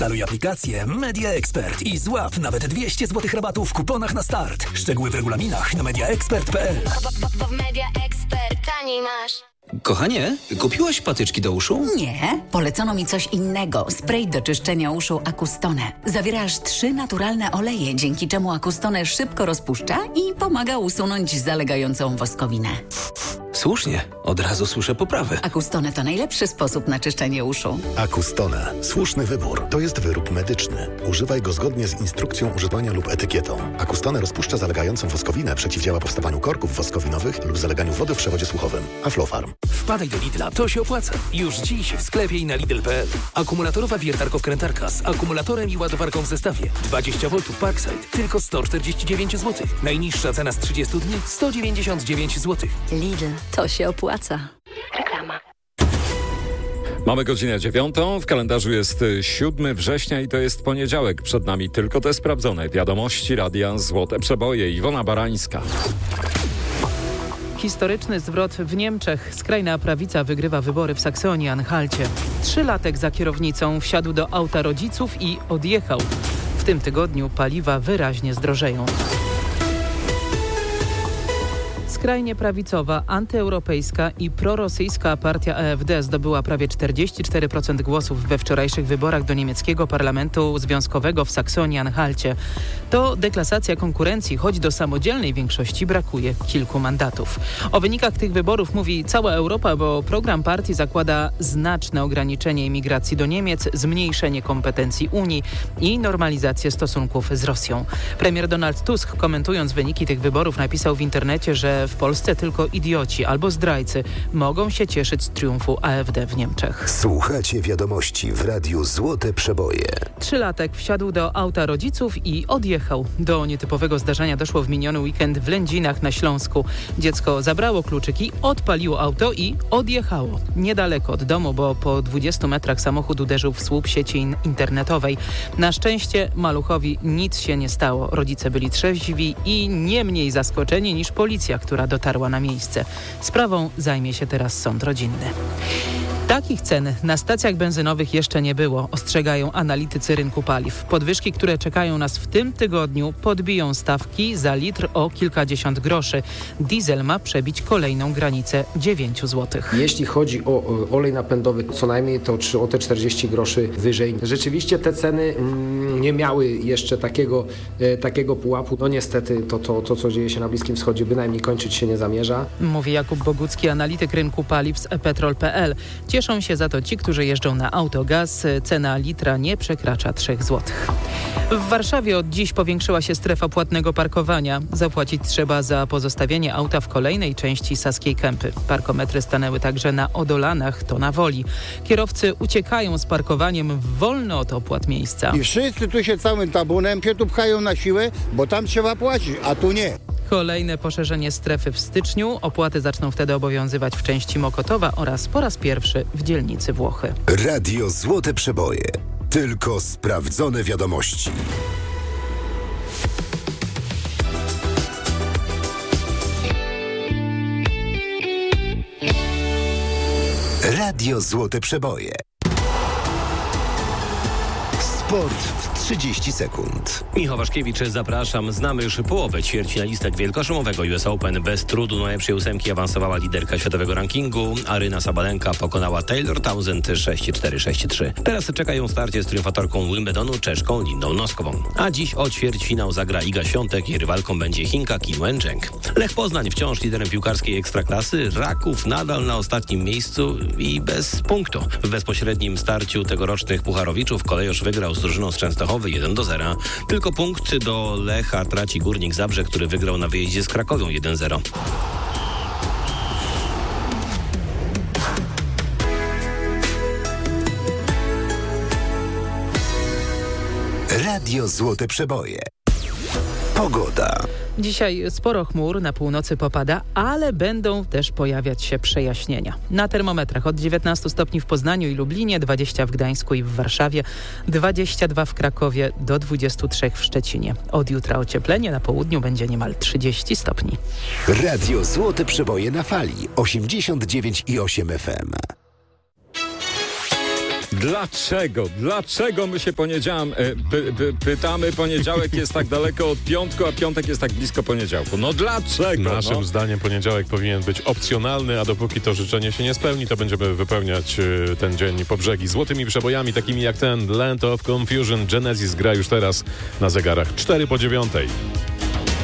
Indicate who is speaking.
Speaker 1: Instaluj aplikację Media Expert i złap nawet 200 zł rabatu w kuponach na start. Szczegóły w regulaminach na mediaexpert.pl.
Speaker 2: Media Expert, taniej masz.
Speaker 3: Kochanie, kupiłaś patyczki do uszu?
Speaker 4: Nie, polecono mi coś innego. Spray do czyszczenia uszu Acustone. Zawiera aż 3 naturalne oleje, dzięki czemu Acustone szybko rozpuszcza i pomaga usunąć zalegającą woskowinę.
Speaker 3: Słusznie, od razu słyszę poprawę.
Speaker 4: Acustone to najlepszy sposób na czyszczenie uszu.
Speaker 5: Acustone. Słuszny wybór. To jest wyrób medyczny. Używaj go zgodnie z instrukcją używania lub etykietą. Acustone rozpuszcza zalegającą woskowinę, przeciwdziała powstawaniu korków woskowinowych lub zaleganiu wody w przewodzie słuchowym. Aflofarm.
Speaker 1: Wpadaj do Lidla, to się opłaca. Już dziś w sklepie i na Lidl.pl. Akumulatorowa wiertarko-wkrętarka z akumulatorem i ładowarką w zestawie. 20 V Parkside, tylko 149 zł. Najniższa cena z 30 dni 199 zł.
Speaker 4: Lidl, to się opłaca.
Speaker 2: Reklama.
Speaker 6: Mamy godzinę 9, w kalendarzu jest 7 września i to jest poniedziałek. Przed nami tylko te sprawdzone wiadomości Radia Złote Przeboje. Iwona Barańska.
Speaker 7: Historyczny zwrot w Niemczech. Skrajna prawica wygrywa wybory w Saksonii-Anhalcie. 3-latek za kierownicą wsiadł do auta rodziców i odjechał. W tym tygodniu paliwa wyraźnie zdrożeją. Skrajnie prawicowa, antyeuropejska i prorosyjska partia AfD zdobyła prawie 44% głosów we wczorajszych wyborach do niemieckiego parlamentu związkowego w Saksonii-Anhalcie. To deklasacja konkurencji, choć do samodzielnej większości brakuje kilku mandatów. O wynikach tych wyborów mówi cała Europa, bo program partii zakłada znaczne ograniczenie imigracji do Niemiec, zmniejszenie kompetencji Unii i normalizację stosunków z Rosją. Premier Donald Tusk, komentując wyniki tych wyborów, napisał w internecie, że w Polsce tylko idioci albo zdrajcy mogą się cieszyć z triumfu AfD w Niemczech.
Speaker 8: Słuchacie wiadomości w Radiu Złote Przeboje.
Speaker 7: 3-latek wsiadł do auta rodziców i odjechał. Do nietypowego zdarzenia doszło w miniony weekend w Lędzinach na Śląsku. Dziecko zabrało kluczyki, odpaliło auto i odjechało. Niedaleko od domu, bo po 20 metrach samochód uderzył w słup sieci internetowej. Na szczęście maluchowi nic się nie stało. Rodzice byli trzeźwi i nie mniej zaskoczeni niż policja, która dotarła na miejsce. Sprawą zajmie się teraz sąd rodzinny. Takich cen na stacjach benzynowych jeszcze nie było, ostrzegają analitycy rynku paliw. Podwyżki, które czekają nas w tym tygodniu, podbiją stawki za litr o kilkadziesiąt groszy. Diesel ma przebić kolejną granicę 9 zł.
Speaker 9: Jeśli chodzi o olej napędowy, co najmniej to o te 40 groszy wyżej. Rzeczywiście te ceny nie miały jeszcze takiego pułapu. No niestety to, co dzieje się na Bliskim Wschodzie, bynajmniej kończyć się nie zamierza.
Speaker 7: Mówi Jakub Bogucki, analityk rynku paliw z ePetrol.pl. Cieszą się za to ci, którzy jeżdżą na autogaz. Cena litra nie przekracza 3 zł. W Warszawie od dziś powiększyła się strefa płatnego parkowania. Zapłacić trzeba za pozostawienie auta w kolejnej części Saskiej Kępy. Parkometry stanęły także na Odolanach, to na Woli. Kierowcy uciekają z parkowaniem w wolne od opłat miejsca.
Speaker 10: I wszyscy tu się całym tabunem się tu pchają na siłę, bo tam trzeba płacić, a tu nie.
Speaker 7: Kolejne poszerzenie strefy w styczniu. Opłaty zaczną wtedy obowiązywać w części Mokotowa oraz po raz pierwszy w dzielnicy Włochy.
Speaker 8: Radio Złote Przeboje. Tylko sprawdzone wiadomości. Radio Złote Przeboje. Sport w 30 sekund.
Speaker 11: Michał Waszkiewicz, zapraszam. Znamy już połowę ćwierćfinalistek wielkoszumowego US Open. Bez trudu do najlepszej ósemki awansowała liderka światowego rankingu. Aryna Sabalenka pokonała Taylor Townsend 6-4, 6-3. Teraz czeka ją starcie z triumfatorką Wimbledonu, Czeszką Lindą Noskową. A dziś o ćwierćfinał zagra Iga Świątek i rywalką będzie Chinka Kim Wen-cheng. Lech Poznań wciąż liderem piłkarskiej ekstraklasy. Raków nadal na ostatnim miejscu i bez punktu. W bezpośrednim starciu tegorocznych pucharowiczów Kolejosz wygrał z drużyną z Częstochowy 1-0. Tylko punkt do Lecha traci Górnik Zabrze, który wygrał na wyjeździe z Krakowią 1-0.
Speaker 8: Radio Złote Przeboje. Pogoda.
Speaker 7: Dzisiaj sporo chmur, na północy popada, ale będą też pojawiać się przejaśnienia. Na termometrach od 19 stopni w Poznaniu i Lublinie, 20 w Gdańsku i w Warszawie, 22 w Krakowie, do 23 w Szczecinie. Od jutra ocieplenie, na południu będzie niemal 30 stopni.
Speaker 8: Radio Złote Przeboje na fali 89,8 FM.
Speaker 6: Dlaczego my się pytamy, poniedziałek jest tak daleko od piątku, a piątek jest tak blisko poniedziałku? No dlaczego?
Speaker 12: Naszym zdaniem poniedziałek powinien być opcjonalny, a dopóki to życzenie się nie spełni, to będziemy wypełniać ten dzień po brzegi złotymi przebojami, takimi jak ten Land of Confusion. Genesis gra już teraz na zegarach 4 po 9.